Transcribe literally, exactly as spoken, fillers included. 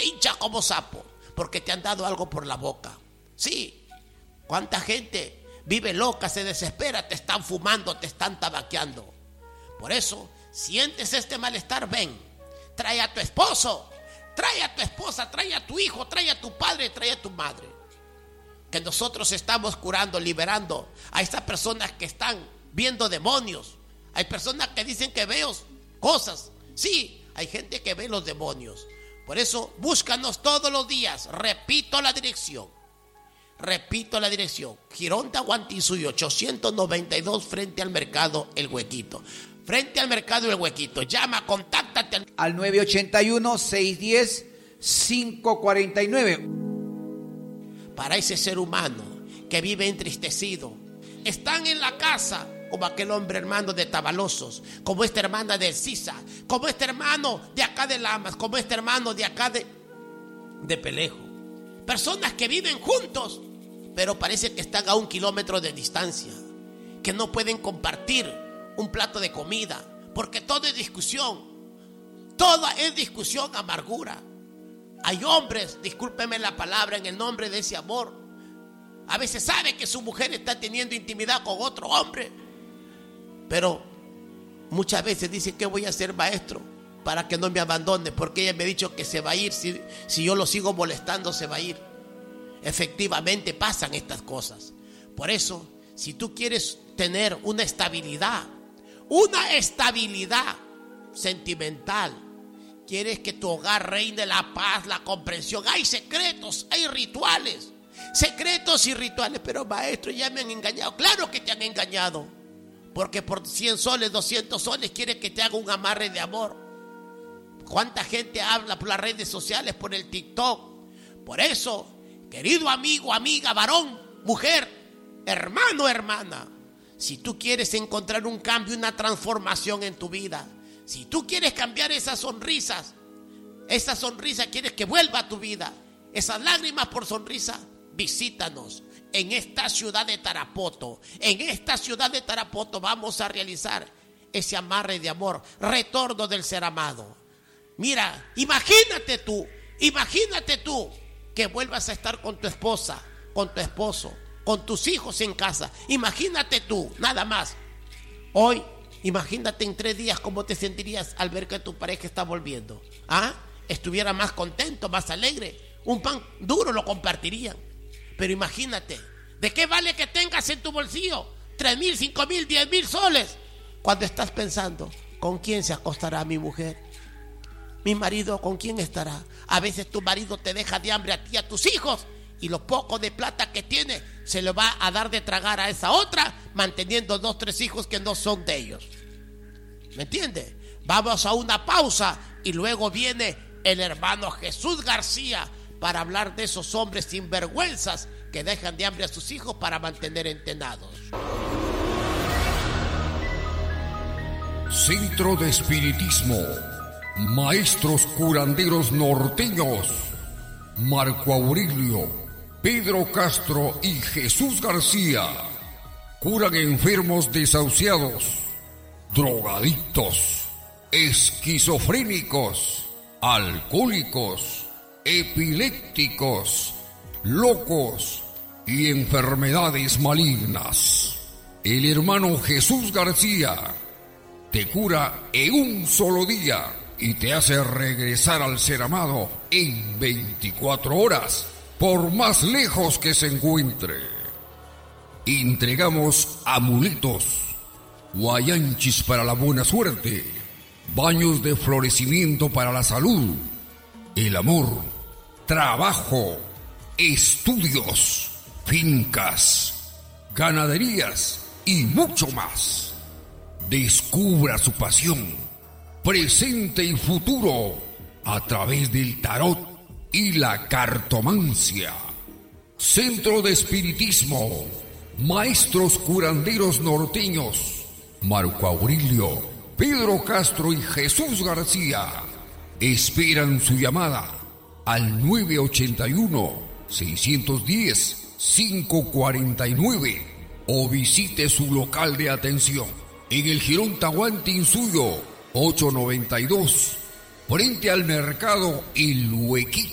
te hinchas como sapo, porque te han dado algo por la boca. Sí, cuánta gente vive loca, se desespera, te están fumando, te están tabaqueando. Por eso, sientes este malestar, ven, trae a tu esposo, trae a tu esposa, trae a tu hijo, trae a tu padre, trae a tu madre. Que nosotros estamos curando, liberando a estas personas que están viendo demonios. Hay personas que dicen que veo cosas. Sí, hay gente que ve los demonios. Por eso, búscanos todos los días. Repito la dirección. Repito la dirección. Girón Tahuantinsuyo, ochocientos noventa y dos, frente al mercado El Huequito. Frente al mercado El Huequito. Llama, contáctate al, al nueve ocho uno, seis uno cero, cinco cuatro nueve. Para ese ser humano que vive entristecido. Están en la casa como aquel hombre hermano de Tabalosos, como esta hermana de Sisa, como este hermano de acá de Lamas, como este hermano de acá de, de Pelejo. Personas que viven juntos, pero parece que están a un kilómetro de distancia, que no pueden compartir un plato de comida, porque todo es discusión, toda es discusión, amargura. Hay hombres, discúlpeme la palabra, en el nombre de ese amor, a veces sabe que su mujer está teniendo intimidad con otro hombre, pero muchas veces dice: ¿qué voy a hacer, maestro, para que no me abandone? Porque ella me ha dicho que se va a ir, si, si yo lo sigo molestando se va a ir. Efectivamente pasan estas cosas. Por eso, si tú quieres tener una estabilidad, una estabilidad sentimental, quieres que tu hogar reine la paz, la comprensión, hay secretos, hay rituales, secretos y rituales. Pero maestro, ya me han engañado. Claro que te han engañado, porque por cien soles, doscientos soles quieres que te haga un amarre de amor. ¿Cuánta gente habla por las redes sociales, por el TikTok? Por eso, querido amigo, amiga, varón, mujer, hermano, hermana, si tú quieres encontrar un cambio, una transformación en tu vida, si tú quieres cambiar esas sonrisas, esa sonrisa quieres que vuelva a tu vida, esas lágrimas por sonrisa, visítanos en esta ciudad de Tarapoto. En esta ciudad de Tarapoto vamos a realizar ese amarre de amor, retorno del ser amado. Mira, imagínate tú, imagínate tú que vuelvas a estar con tu esposa, con tu esposo, con tus hijos en casa. Imagínate tú, nada más. Hoy, imagínate en tres días cómo te sentirías al ver que tu pareja está volviendo. ¿Ah? Estuviera más contento, más alegre. Un pan duro lo compartirían. Pero imagínate, ¿de qué vale que tengas en tu bolsillo tres mil, cinco mil, diez mil soles cuando estás pensando: ¿con quién se acostará mi mujer? ¿Mi marido con quién estará? A veces tu marido te deja de hambre a ti y a tus hijos, y lo poco de plata que tiene se le va a dar de tragar a esa otra, manteniendo dos, tres hijos que no son de ellos. ¿Me entiende? Vamos a una pausa y luego viene el hermano Jesús García para hablar de esos hombres sinvergüenzas que dejan de hambre a sus hijos para mantener entrenados. Centro de Espiritismo, Maestros Curanderos Norteños, Marco Aurelio, Pedro Castro y Jesús García. Curan enfermos desahuciados, drogadictos, esquizofrénicos, alcohólicos, epilépticos, locos y enfermedades malignas. El hermano Jesús García te cura en un solo día y te hace regresar al ser amado en veinticuatro horas, por más lejos que se encuentre. Entregamos amuletos, guayanchis para la buena suerte, baños de florecimiento para la salud, el amor, trabajo, estudios, fincas, ganaderías y mucho más. Descubra su pasión, presente y futuro, a través del tarot y la cartomancia. Centro de Espiritismo, Maestros Curanderos Norteños, Marco Aurelio, Pedro Castro y Jesús García esperan su llamada al nueve ocho uno, seis uno cero, cinco cuatro nueve o visite su local de atención en el Girón Tahuantinsuyo ochocientos noventa y dos, frente al mercado El Huequito.